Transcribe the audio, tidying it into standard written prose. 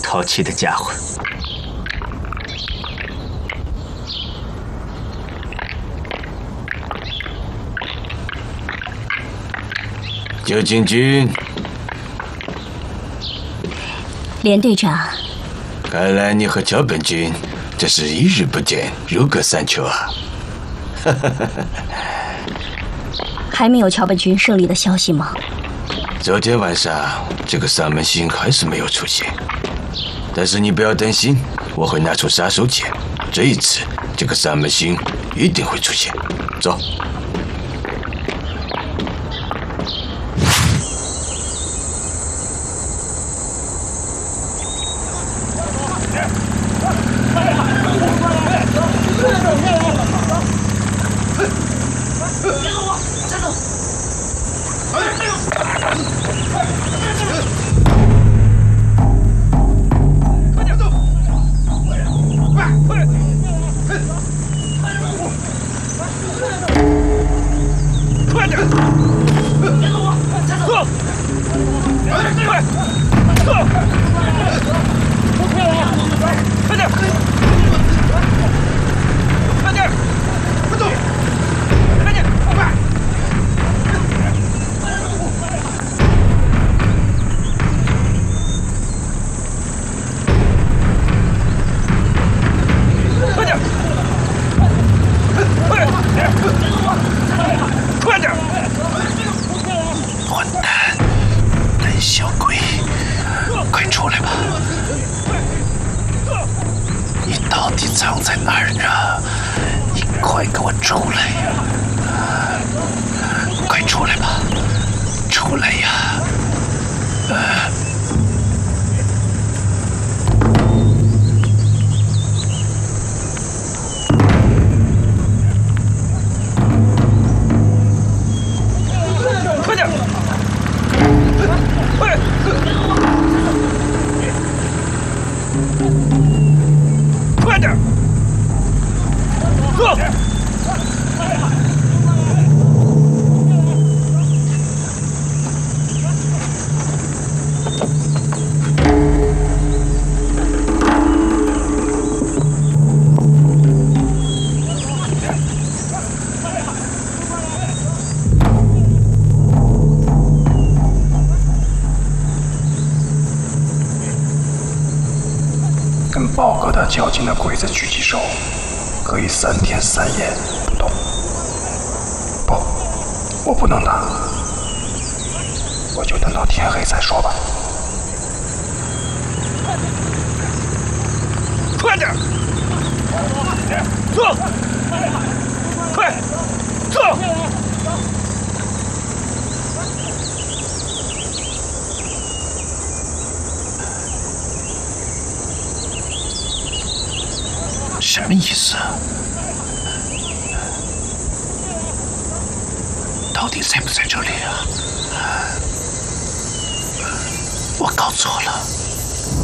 淘气的家伙！ 九进军， 连队长， 看来你和桥本君这是一日不见，如隔三秋啊！ 还没有桥本君胜利的消息吗？ 昨天晚上这个三门星还是没有出现，但是你不要担心，我会拿出杀手锏，这一次这个三门星一定会出现。走。 豹哥的较劲的鬼子狙击手，可以3天3夜不动。不，我不能打，我就等到天黑再说吧。 快点，走，快走！ 什么意思？到底在不在这里啊？我搞错了。